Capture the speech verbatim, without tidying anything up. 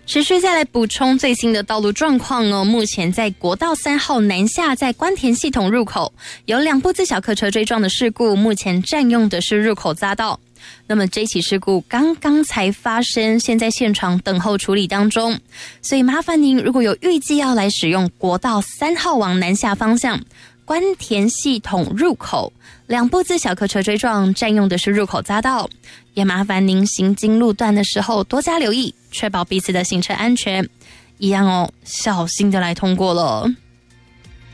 持续再来补充最新的道路状况哦。目前在国道三号南下，在关田系统入口有两部自小客车追撞的事故，目前占用的是入口匝道。那么这起事故刚刚才发生，现在现场等候处理当中，所以麻烦您如果有预计要来使用国道三号往南下方向，关田系统入口两部自小客车追撞，占用的是入口匝道，也麻烦您行经路段的时候多加留意，确保彼此的行车安全。一样哦，小心的来通过了。